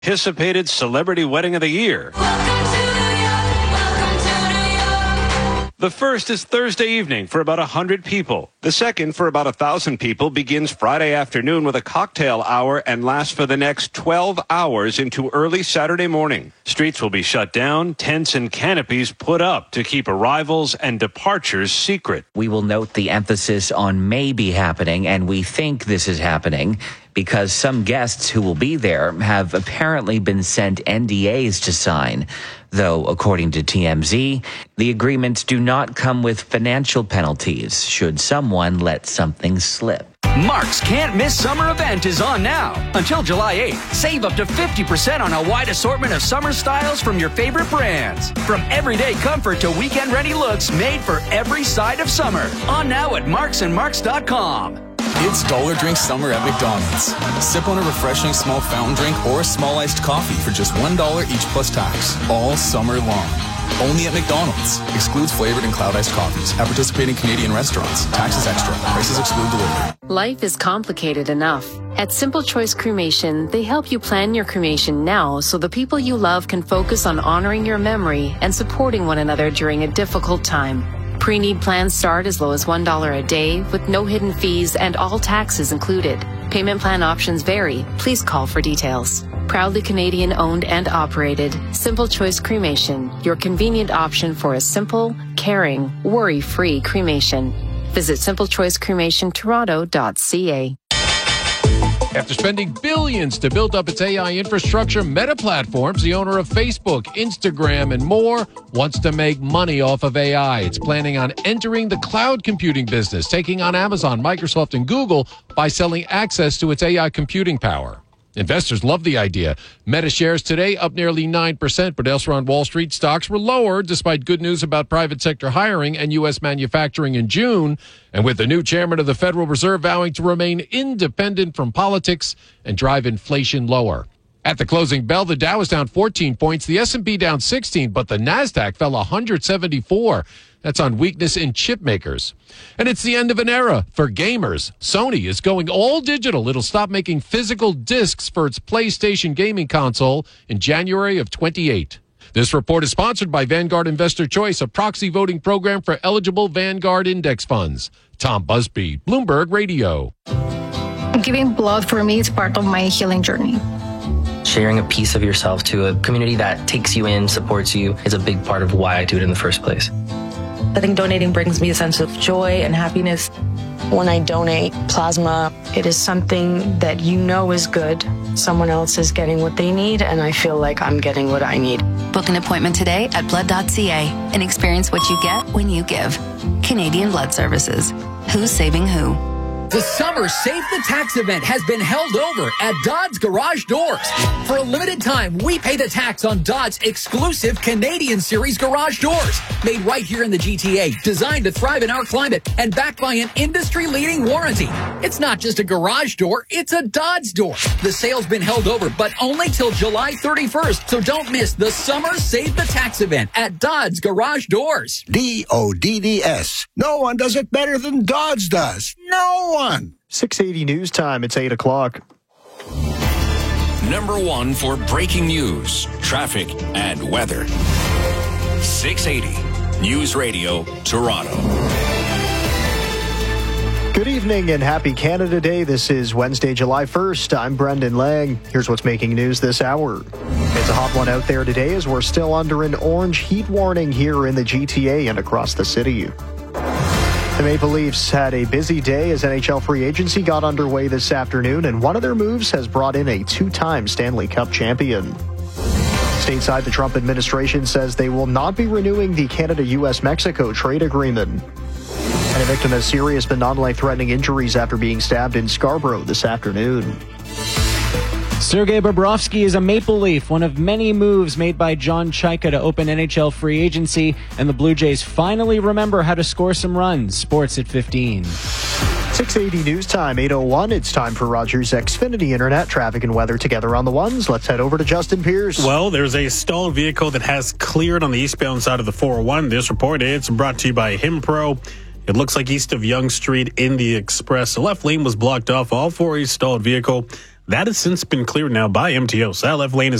Anticipated celebrity wedding of the year. The first is Thursday evening for about 100 people. The second, for about 1,000 people, begins Friday afternoon with a cocktail hour and lasts for the next 12 hours into early Saturday morning. Streets will be shut down, tents and canopies put up to keep arrivals and departures secret. We will note the emphasis on may be happening, and we think this is happening because some guests who will be there have apparently been sent NDAs to sign. Though, according to TMZ, the agreements do not come with financial penalties should someone let something slip. Mark's Can't Miss Summer event is on now. Until July 8th, save up to 50% on a wide assortment of summer styles from your favorite brands. From everyday comfort to weekend-ready looks made for every side of summer. On now at marksandmarks.com. It's Dollar Drink Summer at McDonald's. Sip on a refreshing small fountain drink or a small iced coffee for just $1 each plus tax. All summer long. Only at McDonald's. Excludes flavored and cloud iced coffees. At participating Canadian restaurants. Taxes extra. Prices exclude delivery. Life is complicated enough. At Simple Choice Cremation, they help you plan your cremation now so the people you love can focus on honoring your memory and supporting one another during a difficult time. Pre-need plans start as low as $1 a day with no hidden fees and all taxes included. Payment plan options vary. Please call for details. Proudly Canadian owned and operated, Simple Choice Cremation, your convenient option for a simple, caring, worry-free cremation. Visit simplechoicecremationtoronto.ca. After spending billions to build up its AI infrastructure, Meta Platforms, the owner of Facebook, Instagram, and more, wants to make money off of AI. It's planning on entering the cloud computing business, taking on Amazon, Microsoft, and Google by selling access to its AI computing power. Investors love the idea. Meta shares today up nearly 9%, but elsewhere on Wall Street, stocks were lower despite good news about private sector hiring and U.S. manufacturing in June, and with the new chairman of the Federal Reserve vowing to remain independent from politics and drive inflation lower. At the closing bell, the Dow was down 14 points, the S&P down 16, but the Nasdaq fell 174. That's on weakness in chip makers. And it's the end of an era for gamers. Sony is going all digital. It'll stop making physical discs for its PlayStation gaming console in January of 28. This report is sponsored by Vanguard Investor Choice, a proxy voting program for eligible Vanguard index funds. Tom Busby, Bloomberg Radio. Giving blood for me is part of my healing journey. Sharing a piece of yourself to a community that takes you in, supports you, is a big part of why I do it in the first place. I think donating brings me a sense of joy and happiness. When I donate plasma, it is something that you know is good. Someone else is getting what they need, and I feel like I'm getting what I need. Book an appointment today at blood.ca and experience what you get when you give. Canadian Blood Services. Who's saving who? The Summer Save the Tax event has been held over at Dodds Garage Doors. For a limited time, we pay the tax on Dodds' exclusive Canadian Series garage doors. Made right here in the GTA, designed to thrive in our climate, and backed by an industry-leading warranty. It's not just a garage door, it's a Dodds door. The sale's been held over, but only till July 31st, so don't miss the Summer Save the Tax event at Dodds Garage Doors. DODDS. No one does it better than Dodds does. No one. 680 News Time. It's 8 o'clock. Number one for breaking news, traffic, and weather. 680 News Radio, Toronto. Good evening and happy Canada Day. This is Wednesday, July 1st. I'm Brendan Lang. Here's what's making news this hour. It's a hot one out there today as we're still under an orange heat warning here in the GTA and across the city. The Maple Leafs had a busy day as NHL free agency got underway this afternoon, and one of their moves has brought in a two-time Stanley Cup champion. Stateside, the Trump administration says they will not be renewing the Canada-US-Mexico trade agreement. And a victim has serious but non-life-threatening injuries after being stabbed in Scarborough this afternoon. Sergei Bobrovsky is a Maple Leaf, one of many moves made by John Chayka to open NHL free agency, and the Blue Jays finally remember how to score some runs. Sports at 15. 680 News Time, 8:01. It's time for Rogers Xfinity Internet traffic and weather together on the ones. Let's head over to Justin Pierce. Well, there's a stalled vehicle that has cleared on the eastbound side of the 401. This report is brought to you by Himpro. It looks like east of Yonge Street in the Express. The left lane was blocked off. All for a stalled vehicle. That has since been cleared now by MTO. Sal F. Lane is